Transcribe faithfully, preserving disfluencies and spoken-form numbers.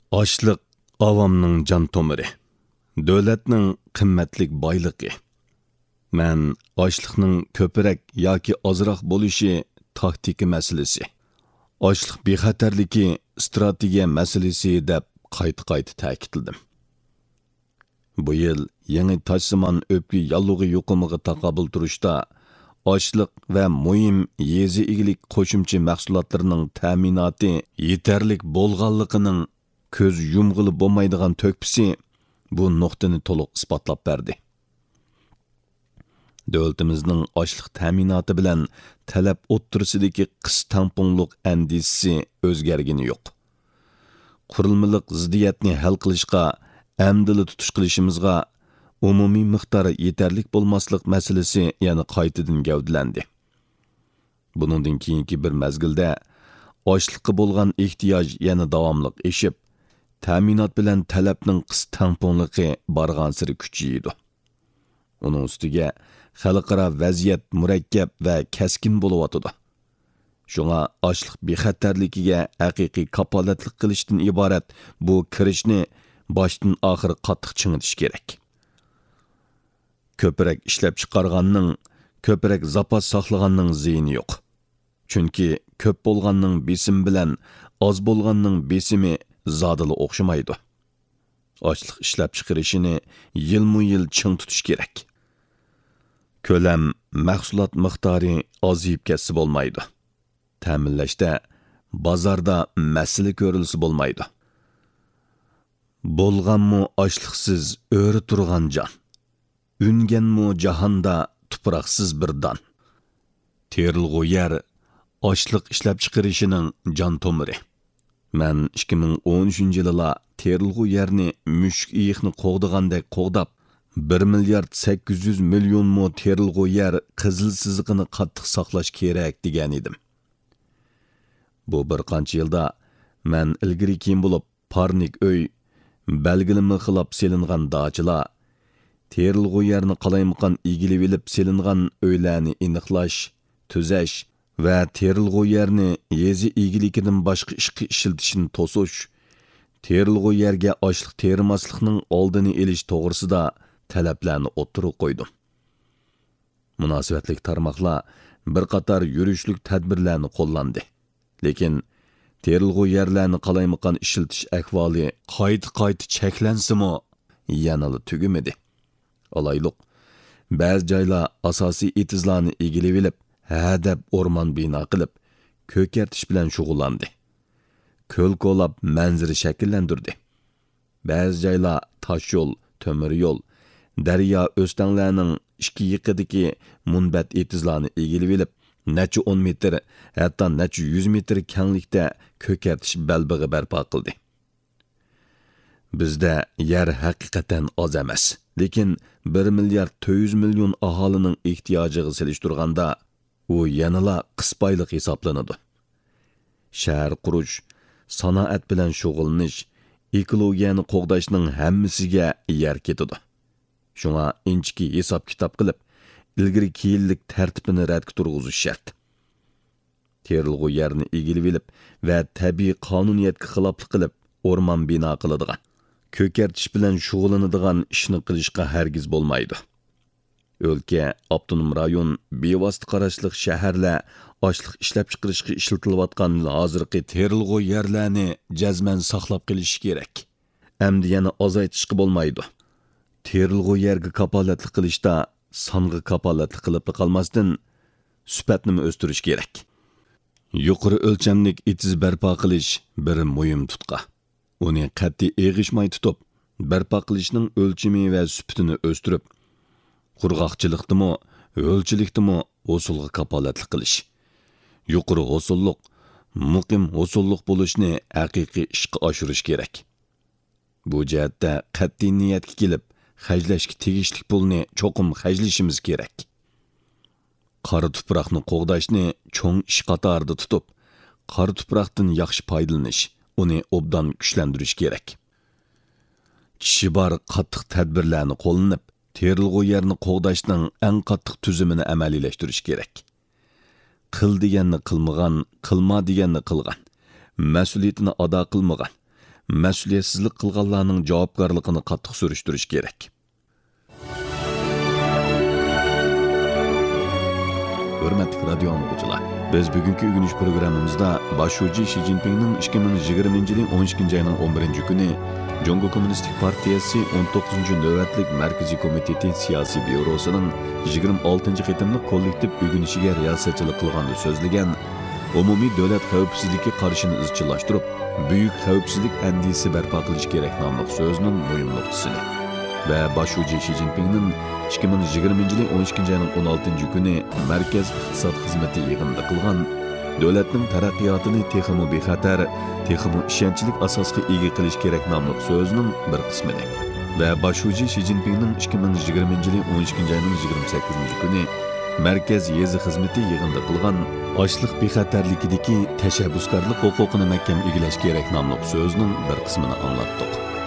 Açlıq avamның can tomiri, dövlətning qimmatlik boyligi. Mən açlıqның köpürək yoki azroq bo'lishi taktika masalasi. Açlıq bexatarligi strategiya masalasi deb qayta-qayta ta'kidladim. Bu yil yangi tajsimon o'pki yallug'i yuqumiga taqobil turishda açlıq və muhim yezi igilik qo'shimcha mahsulotlarining ta'minoti yetarlik bo'lganligining ko'z yumg'ili bo'lmaydigan to'kpisi bu nuqtani to'liq isbotlab berdi. Davlatimizning ochliq ta'minoti bilan talab o'ttirisidagi qis tamponliq andisi o'zgargani yo'q. Qurilmaliq ziddiyatni hal qilishga, amdili tutish qilishimizga umumiy miqdori yetarlik bo'lmaslik masalasi yana qaytadan gavdalandi. Buningdan keyingi bir mezgilda ochliqqa bo'lgan ehtiyoj yana davomli eshib, ta'minot bilan talabning qis tamponligi bargan siri kuchaydi. Uning ustiga xalqaro vaziyat murakkab va kaskin bo'layotdi. Shunga ochliq bexatarligiga haqiqiy kapolatlik qilishdan iborat bu kirishni boshdan oxir qattiq chingitish kerak. Ko'proq ishlab chiqarganning, ko'proq zapas saqlaganning ziyini yo'q. Chunki ko'p bo'lganning besim bilan oz bo'lganning besimi zodili o'xshamaydi. Ochliq ishlab chiqarishini yilmu-yil ching tutish kerak. Ko'lam, mahsulot miqdori ozayib ketsa bo'lmaydi. Ta'minlashda bozorda masala ko'rilsa bo'lmaydi. Bo'lganmi ochliqsiz o'ri turgan jon. Unganmi jahonda tuproqsiz bir don. Terilg'u yer ochliq ishlab chiqarishining jon tomiri. Men ikki ming o'n uchinchi yilda terilg'u yerni mushuk iyiqni qo'g'digandek qo'g'dab, bir milliard sakkiz yuz million mo terilg'u yer qizil siziqini qattiq saqlash kerak degan edim. Bu bir qancha yilda men ilgari keyin bo'lib parnik uy, belgilimi xilab selingan dachilar, terilg'u yerni qalaymaqan egilib elib selingan uylarni aniqlash, tuzash va terilg'u yerni yezi egilikidan boshqa ishga ishiltishini to'sish, terilg'u yerga ochliq terimaslikning oldini olish to'g'risida talablarni o'ttirib qo'ydim. Munosabatli tarmoqlar bir qator yurishlik tadbirlarni qo'llandi. Lekin terilg'u yerlarni qalaymaqan ishiltish ahvoli qayta-qayta cheklansimi, yanali tugimidi. Alayliq, ba'zi joylar asosiy etizlarni egilib elib, hadab o'rmon bino qilib, ko'kartish bilan shug'ullandi. Ko'l-ko'lab manzara shakllantirdi. Ba'zi joylar tosh yo'l, temir yo'l, daryo o'stanlarning ikki yiqidagi munbat etizlarni egilib elib, necha o'n metr, hatto necha yuz metr kenglikda ko'kartish balbig'i barpo qildi. Bizda yer haqiqatan oz emas, lekin bir milliard to'rt yuz million aholining ehtiyojiga selishtirganda u yanala qisbayliq hisoblanadi. Shahar qurish, sanoat bilan shug'ullanish, ekologiyani qo'g'dashning hammasiga yer ketadi. Shunga inchki hisob kitob qilib, ilgari keyinlik tartibini radga turg'izish shart. Terilg'u yerni egilib elib va tabiiy qonuniyatga xiloflik qilib o'rmon bino qiladigan, ko'kartish bilan shug'ullanadigan ishni qilishga hargiz bo'lmaydi. O'lka, avtonom rayon, bevosita qarashliq shaharlar ochliq ishlab chiqarishga ishlatilayotgan hozirgi terilg'u yerlarni jazman saqlab qilish kerak. Endi yana ozaytishga bo'lmaydi. Terilg'u yerga kapolatlik qilishda songa kapolatlik qilib qolmasdan sifatni o'stirish kerak. Yuqori o'lchamlik etiz barpo qilish bir muhim tutqa. Uni qat'iy eg'ishmay tutib, barpo qilishning o'lchami va sifatini o'stirib, qurg'oqchilikdimi, o'lchilikdimi usulga kapolatlik qilish. Yuqori usulliq, muqim usulliq bo'lishni haqiqiy ishga oshirish kerak. Bu jihatda qat'iy niyatga kelib, xajlashga tegishli pulni cho'qim xajlashimiz kerak. Qora tuproqni qo'g'dashni cho'ng ish qatorida tutib, qora tuproqdan yaxshi foydalanish, uni obdan kuchlantirish kerak. Kishi bor qattiq tadbirlarni qo'llanib, terilg'u yerni qo'g'dashning eng qattiq tuzumini amaliylashtirish kerak. Qil deganni qilmagan, qilma deganni qilgan, mas'uliyatini ado qilmagan, mas'uliyatsizlik qilganlarning javobgarligini qattiq surishtirish kerak. Hürmetli radyo anlıqçılar, biz bugünkü ügünüş programımızda başucu Xi Jinping'nin ikki ming yigirmanchi yilning o'n ikkinchi ayning o'n birinchi kuni Jongo Kommunistik Partiyasi o'n to'qqizinchi navbatlik Markaziy komiteti siyosiy byurosining yigirma oltinchi qitimli kollektiv ügünüşiga riyosatchilik qilganda so'zlagan umumiy davlat xavfsizligi qarshini izchillashtirib, buyuk xavfsizlik andisi barpo qilish kerak nomli so'zning muhim nuqtasini va başucu Xi Jinping'nin ikki ming yigirmanchi yilning o'n ikkinchi ayning o'n oltinchi kuni Markaz iqtisod xizmati yig'inida qilgan davlatning taraqqiyotini texmo bexatar, texmo ishonchlik asosga ega qilish kerak nomli so'zning bir qismini va başucu Xi Jinping'nin ikki ming yigirmanchi yilning o'n ikkinchi ayning yigirma sakkizinchi kuni Markaz yezi xizmati yig'inida qilgan ochliq bexatarligidagi tashabbuskorlik huquqini mahkam egilash kerak nomli so'zning bir qismini anglatdik.